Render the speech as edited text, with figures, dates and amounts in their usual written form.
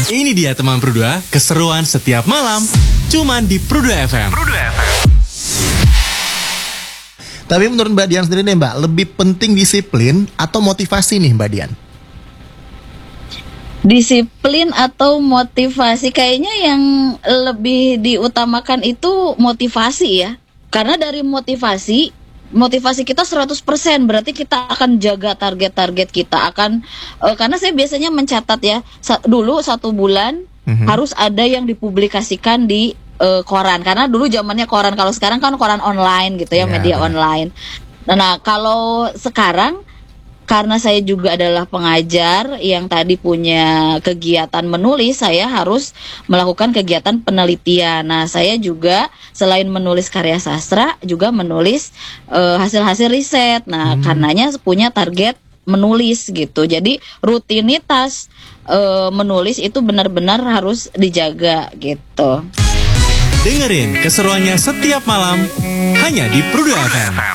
Ini dia teman Pru2, keseruan setiap malam, cuman di Pru2 FM. Tapi menurut Mbak Dian sendiri nih Mbak, lebih penting disiplin atau motivasi nih Mbak Dian? Disiplin atau motivasi, kayaknya yang lebih diutamakan itu motivasi ya. Karena dari motivasi kita 100%, berarti kita akan jaga target-target kita akan karena saya biasanya mencatat ya, dulu 1 bulan harus ada yang dipublikasikan di koran, karena dulu zamannya koran, kalau sekarang kan koran online gitu ya, media online. Nah, kalau sekarang karena saya juga adalah pengajar yang tadi punya kegiatan menulis, saya harus melakukan kegiatan penelitian. Nah, saya juga selain menulis karya sastra, juga menulis hasil-hasil riset. Nah, karenanya punya target menulis gitu. Jadi rutinitas menulis itu benar-benar harus dijaga gitu. Dengerin keseruannya setiap malam hanya di Pru2 FM.